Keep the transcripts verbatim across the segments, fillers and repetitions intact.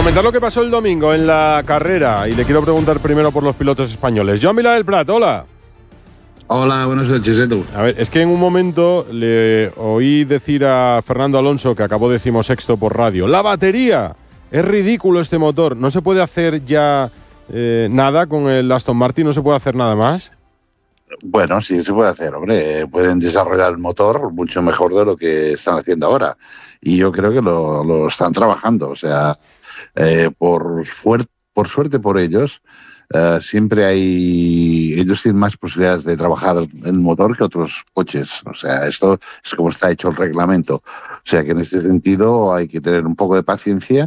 comentar lo que pasó el domingo en la carrera y le quiero preguntar primero por los pilotos españoles. Joan Vila del Prat, hola. Hola, buenas noches, Edu. A ver, es que en un momento le oí decir a Fernando Alonso, que acabó decimosexto por radio, la batería, es ridículo este motor, no se puede hacer ya eh, nada con el Aston Martin, no se puede hacer nada más. Bueno, sí se puede hacer, hombre. Pueden desarrollar el motor mucho mejor de lo que están haciendo ahora. Y yo creo que lo, lo están trabajando. O sea, eh, por, fuer- por suerte por ellos, eh, siempre hay... Ellos tienen más posibilidades de trabajar en el motor que otros coches. O sea, esto es como está hecho el reglamento. O sea, que en este sentido hay que tener un poco de paciencia.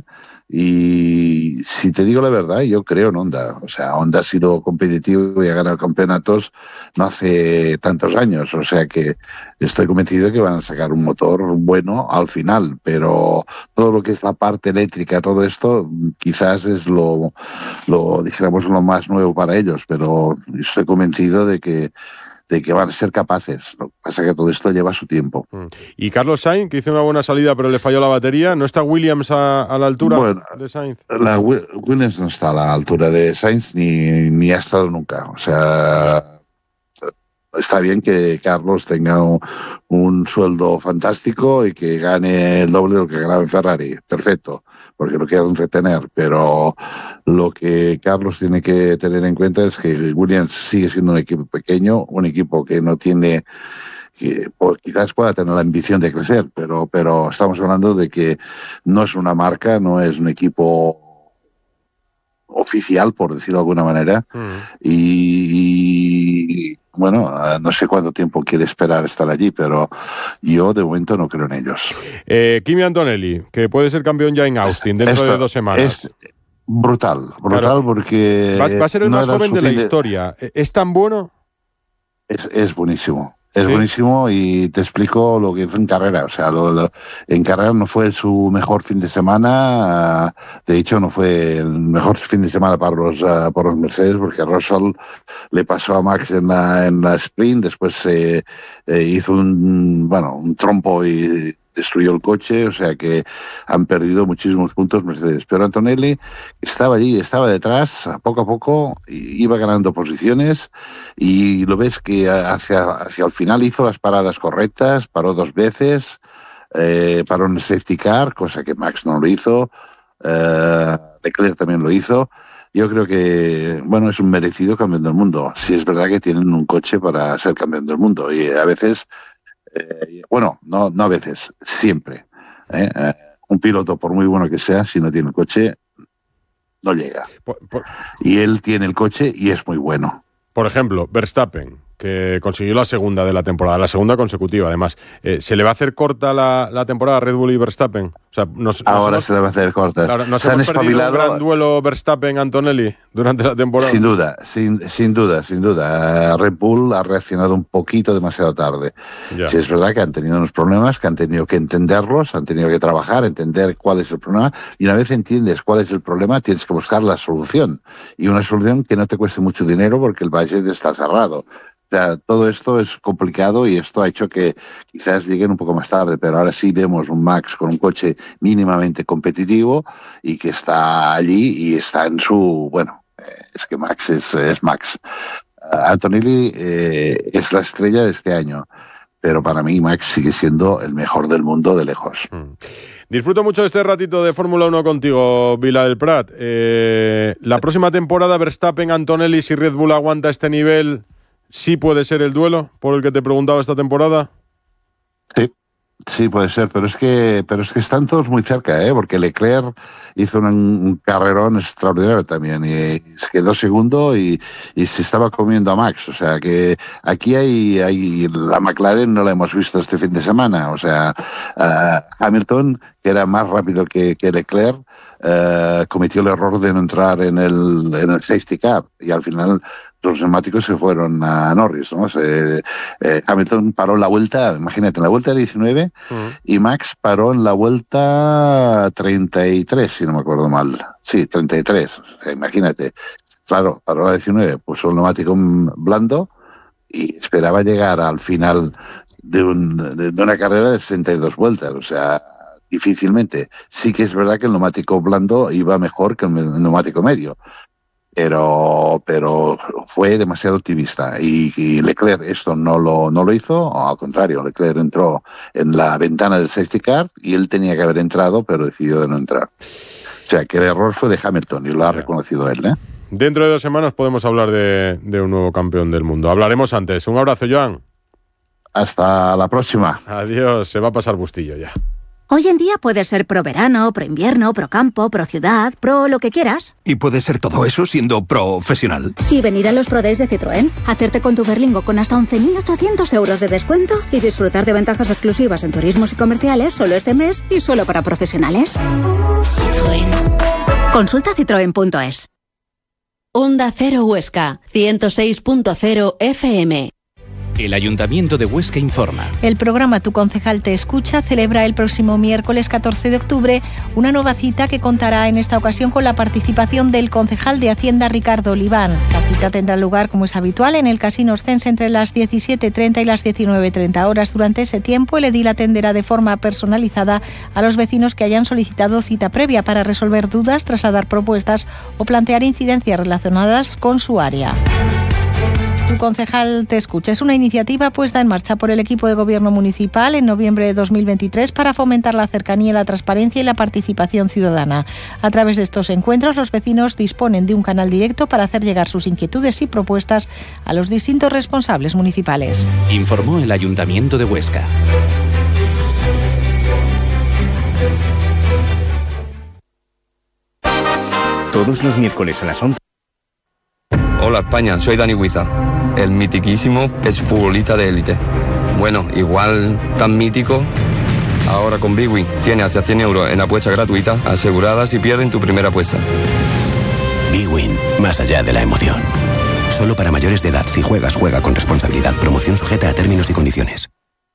Y si te digo la verdad, yo creo en Honda. O sea, Honda ha sido competitivo y ha ganado campeonatos no hace tantos años. O sea que estoy convencido de que van a sacar un motor bueno al final. Pero todo lo que es la parte eléctrica, todo esto, quizás es lo, lo dijéramos, lo más nuevo para ellos. Pero estoy convencido de que de que van a ser capaces. Lo que pasa es que todo esto lleva su tiempo. Y Carlos Sainz, que hizo una buena salida pero le falló la batería, ¿no está Williams a, a la altura bueno, de Sainz? La Williams no está a la altura de Sainz ni, ni ha estado nunca. O sea, está bien que Carlos tenga un, un sueldo fantástico y que gane el doble de lo que ganaba en Ferrari. Perfecto, porque lo quieren retener. Pero lo que Carlos tiene que tener en cuenta es que Williams sigue siendo un equipo pequeño, un equipo que no tiene... que pues, quizás pueda tener la ambición de crecer, pero, pero estamos hablando de que no es una marca, no es un equipo oficial, por decirlo de alguna manera, mm. y, y bueno, no sé cuánto tiempo quiere esperar estar allí, pero yo de momento no creo en ellos. Eh, Kimi Antonelli, que puede ser campeón ya en Austin dentro Esto de dos semanas. Es brutal, brutal, claro, porque... Va, va a ser el no más joven de la historia. ¿Es tan bueno? Es, es buenísimo. Es ¿Sí? buenísimo y te explico lo que hizo en carrera. O sea, lo, lo, en carrera no fue su mejor fin de semana. De hecho, no fue el mejor fin de semana para los, uh, para los Mercedes, porque Russell le pasó a Max en la, en la sprint. Después eh, eh, hizo un, bueno, un trompo y destruyó el coche. O sea que han perdido muchísimos puntos Mercedes. Pero Antonelli estaba allí, estaba detrás, a poco a poco, iba ganando posiciones y lo ves que hacia, hacia el final hizo las paradas correctas, paró dos veces, eh, paró en el safety car, cosa que Max no lo hizo, eh, Leclerc también lo hizo. Yo creo que, bueno, es un merecido campeón del mundo. Sí es verdad que tienen un coche para ser campeón del mundo y a veces, eh, bueno, no, no a veces, siempre. ¿eh? Eh, un piloto, por muy bueno que sea, si no tiene el coche, no llega. Por, por... Y él tiene el coche y es muy bueno. Por ejemplo, Verstappen, que consiguió la segunda de la temporada, la segunda consecutiva además. Eh, ¿Se le va a hacer corta la, la temporada a Red Bull y Verstappen? O sea, nos, Ahora nos se le va a hacer corta. Claro, ¿nos se hemos han perdido espabilado... un gran duelo Verstappen-Antonelli durante la temporada? Sin duda, sin, sin duda, sin duda. Red Bull ha reaccionado un poquito demasiado tarde. Ya. Sí, es verdad que han tenido unos problemas, que han tenido que entenderlos, han tenido que trabajar, entender cuál es el problema, y una vez entiendes cuál es el problema, tienes que buscar la solución. Y una solución que no te cueste mucho dinero porque el budget está cerrado. O sea, todo esto es complicado y esto ha hecho que quizás lleguen un poco más tarde, pero ahora sí vemos un Max con un coche mínimamente competitivo y que está allí y está en su... Bueno, es que Max es, es Max. Uh, Antonelli eh, es la estrella de este año, pero para mí Max sigue siendo el mejor del mundo de lejos. Mm. Disfruto mucho este ratito de Fórmula uno contigo, Vila del Prat. Eh, la próxima temporada, Verstappen, Antonelli, si Red Bull aguanta este nivel... ¿Sí puede ser el duelo por el que te preguntaba esta temporada? Sí, sí puede ser, pero es que pero es que están todos muy cerca, ¿eh? Porque Leclerc hizo un, un carrerón extraordinario también y se quedó segundo y, y se estaba comiendo a Max. O sea que aquí hay, hay la McLaren no la hemos visto este fin de semana. O sea, uh, Hamilton, que era más rápido que, que Leclerc, uh, cometió el error de no entrar en el, en el safety car y al final los neumáticos se fueron a Norris, ¿no? Se, eh, Hamilton paró en la vuelta, imagínate, en la vuelta diecinueve uh-huh. y Max paró en la vuelta treinta y tres, si no me acuerdo mal. Sí, treinta y tres, o sea, imagínate. Claro, paró en la diecinueve, puso el neumático blando y esperaba llegar al final de, un, de, de una carrera de sesenta y dos vueltas, o sea, difícilmente. Sí que es verdad que el neumático blando iba mejor que el neumático medio, pero pero fue demasiado optimista y, y Leclerc esto no lo no lo hizo, al contrario, Leclerc entró en la ventana del safety car y él tenía que haber entrado, pero decidió de no entrar. O sea, que el error fue de Hamilton y lo ha reconocido él, ¿eh? Dentro de dos semanas podemos hablar de, de un nuevo campeón del mundo. Hablaremos antes. Un abrazo, Joan. Hasta la próxima. Adiós, se va a pasar Bustillo ya. Hoy en día puedes ser pro verano, pro invierno, pro campo, pro ciudad, pro lo que quieras. Y puedes ser todo eso siendo profesional. Y venir a los Pro Days de Citroën, hacerte con tu Berlingo con hasta once mil ochocientos euros de descuento y disfrutar de ventajas exclusivas en turismos y comerciales solo este mes y solo para profesionales. Citroën. Consulta citroen punto es. Onda Cero Huesca, ciento seis punto cero F M. El Ayuntamiento de Huesca informa. El programa Tu Concejal Te Escucha celebra el próximo miércoles catorce de octubre una nueva cita que contará en esta ocasión con la participación del concejal de Hacienda Ricardo Oliván. La cita tendrá lugar, como es habitual, en el Casino Ostense entre las diecisiete treinta y las diecinueve treinta horas. Durante ese tiempo, el edil atenderá de forma personalizada a los vecinos que hayan solicitado cita previa para resolver dudas, trasladar propuestas o plantear incidencias relacionadas con su área. Tu Concejal Te Escucha es una iniciativa puesta en marcha por el equipo de gobierno municipal en noviembre de dos mil veintitrés para fomentar la cercanía, la transparencia y la participación ciudadana. A través de estos encuentros, los vecinos disponen de un canal directo para hacer llegar sus inquietudes y propuestas a los distintos responsables municipales. Informó el Ayuntamiento de Huesca. Todos los miércoles a las once. Hola España, soy Dani Huiza, el mitiquísimo exfutbolista de élite. Bueno, igual tan mítico, ahora con Bwin tiene hasta cien euros en apuesta gratuita asegurada si pierden tu primera apuesta. Bwin, más allá de la emoción. Solo para mayores de edad. Si juegas, juega con responsabilidad. Promoción sujeta a términos y condiciones.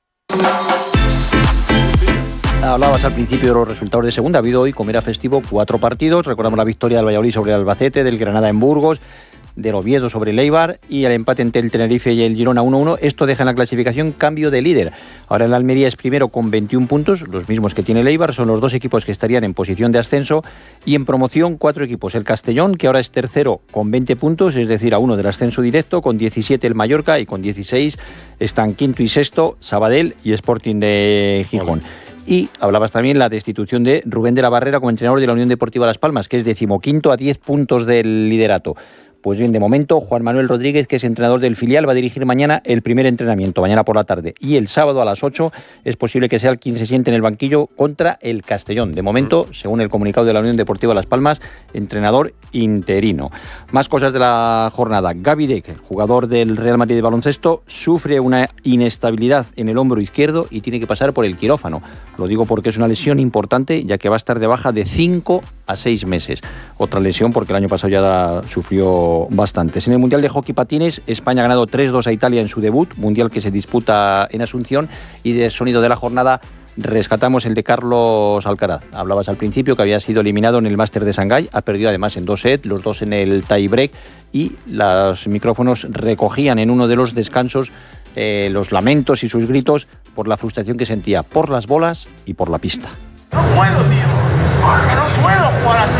Hablabas al principio de los resultados de segunda. Ha habido hoy, como era festivo, cuatro partidos. Recordamos la victoria del Valladolid sobre el Albacete, del Granada en Burgos, del Oviedo sobre el Eibar y el empate entre el Tenerife y el Girona uno uno. Esto deja en la clasificación cambio de líder. Ahora el Almería es primero con veintiún puntos, los mismos que tiene el Eibar. Son los dos equipos que estarían en posición de ascenso, y en promoción cuatro equipos. El Castellón, que ahora es tercero con veinte puntos, es decir, a uno del ascenso directo, con diecisiete el Mallorca, y con dieciséis están quinto y sexto Sabadell y Sporting de Gijón. Y hablabas también la destitución de Rubén de la Barrera como entrenador de la Unión Deportiva Las Palmas, que es decimoquinto a diez puntos del liderato. Pues bien, de momento, Juan Manuel Rodríguez, que es entrenador del filial, va a dirigir mañana el primer entrenamiento, mañana por la tarde. Y el sábado a las ocho es posible que sea el quien se siente en el banquillo contra el Castellón. De momento, según el comunicado de la Unión Deportiva Las Palmas, entrenador interino. Más cosas de la jornada. Gavi Deck, jugador del Real Madrid de baloncesto, sufre una inestabilidad en el hombro izquierdo y tiene que pasar por el quirófano. Lo digo porque es una lesión importante, ya que va a estar de baja de cinco a seis meses. Otra lesión porque el año pasado ya sufrió bastantes. En el Mundial de Hockey Patines, España ha ganado tres dos a Italia en su debut, mundial que se disputa en Asunción, y de sonido de la jornada rescatamos el de Carlos Alcaraz. Hablabas al principio que había sido eliminado en el Máster de Shanghái, ha perdido además en dos sets, los dos en el tie break, y los micrófonos recogían en uno de los descansos eh, los lamentos y sus gritos por la frustración que sentía por las bolas y por la pista. No puedo, tío. No puedo jugar así,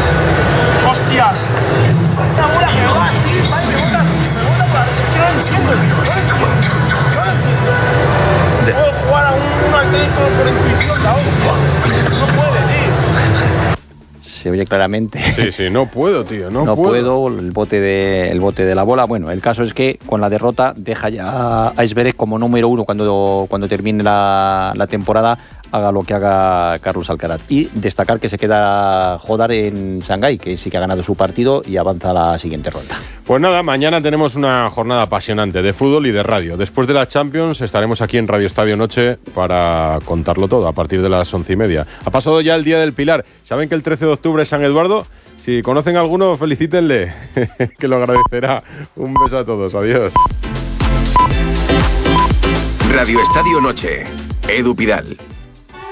tío. Hostias. Esta bola que va así, vale, me bota, me bota para... Es que no entiendo, tío. No entiendo. No entiendo. Puedo jugar a un, un atlético por intuición, la hostia. No puede, tío. Se oye claramente. Sí, sí, no puedo, tío, no, no puedo. puedo. el bote de el bote de la bola. Bueno, el caso es que con la derrota deja ya a Zverev como número uno cuando, cuando termine la, la temporada, haga lo que haga Carlos Alcaraz. Y destacar que se queda Jodar en Shanghái, que sí que ha ganado su partido y avanza a la siguiente ronda. Pues nada, mañana tenemos una jornada apasionante de fútbol y de radio. Después de la Champions estaremos aquí en Radio Estadio Noche para contarlo todo a partir de las once y media. Ha pasado ya el Día del Pilar. ¿Saben que el trece de octubre es San Eduardo? Si conocen a alguno, felicítenle, que lo agradecerá. Un beso a todos, adiós. Radio Estadio Noche, Edu Pidal.